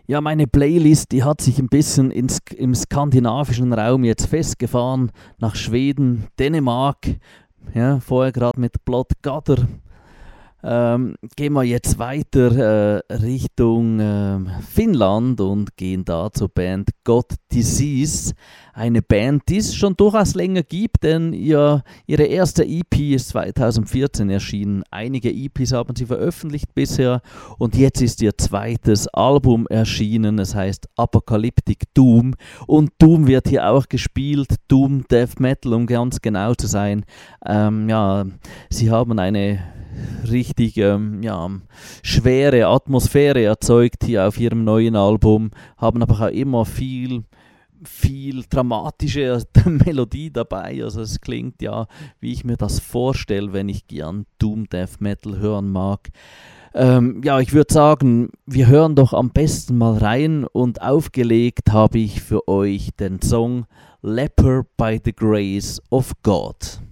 Ja, meine Playlist, die hat sich ein bisschen im skandinavischen Raum jetzt festgefahren, nach Schweden, Dänemark, ja, vorher gerade mit Blood Gather. Gehen wir jetzt weiter Richtung Finnland und gehen da zur Band God Disease. Eine Band, die es schon durchaus länger gibt, denn ihre erste EP ist 2014 erschienen. Einige EPs haben sie veröffentlicht bisher und jetzt ist ihr zweites Album erschienen. Es heißt Apocalyptic Doom und Doom wird hier auch gespielt, Doom Death Metal, um ganz genau zu sein. Ja, sie haben eine richtig schwere Atmosphäre erzeugt hier auf ihrem neuen Album, haben aber auch immer viel dramatische Melodie dabei, also es klingt ja, wie ich mir das vorstelle, wenn ich gern Doom Death Metal hören mag. Ja, ich würde sagen, wir hören doch am besten mal rein und aufgelegt habe ich für euch den Song Leper by the Grace of God.